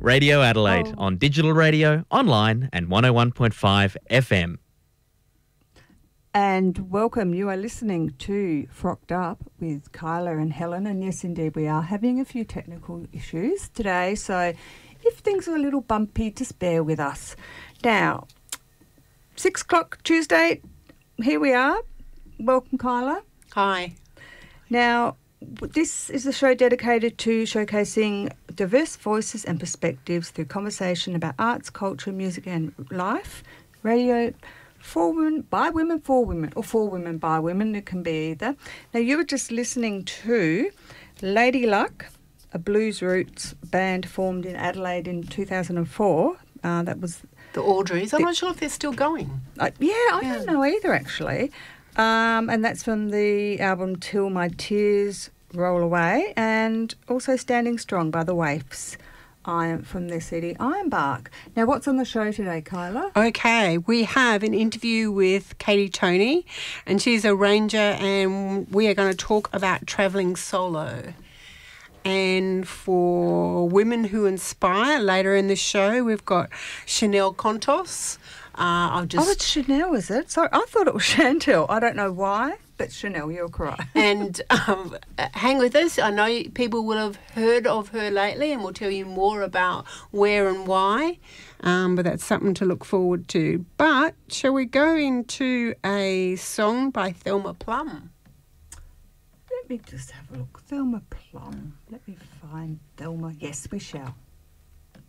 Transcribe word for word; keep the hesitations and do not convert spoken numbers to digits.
Radio Adelaide Oh. on digital radio, online and one oh one point five F M. And welcome. You are listening to Frocked Up with Kyla and Helen. And yes, indeed, we are having a few technical issues today. So if things are a little bumpy, just bear with us. Now, six o'clock Tuesday, here we are. Welcome, Kyla. Hi. Now, this is a show dedicated to showcasing diverse voices and perspectives through conversation about arts, culture, music and life. Radio for women, by women, for women, or for women, by women. It can be either. Now, you were just listening to Lady Luck, a blues roots band formed in Adelaide in two thousand four. Uh, that was... The Audreys. I'm The- not sure if they're still going. Uh, yeah, I Yeah. don't know either, actually. Um, and that's from the album Till My Tears Roll Away, and also Standing Strong by the Waifs. Iron from their C D Ironbark. Now, what's on the show today, Kyla? Okay, we have an interview with Katie Tony, and she's a ranger, and we are going to talk about travelling solo. And for women who inspire, later in the show, we've got Chanel Contos. Uh, I'll just Oh, it's Chanel, is it? Sorry, I thought it was Chantel. I don't know why, but Chanel, you're correct. and um, uh, hang with us. I know you- people will have heard of her lately, and we'll tell you more about where and why. Um, but that's something to look forward to. But shall we go into a song by Thelma Plum? Let me just have a look. Thelma Plum. Let me find Thelma. Yes, we shall.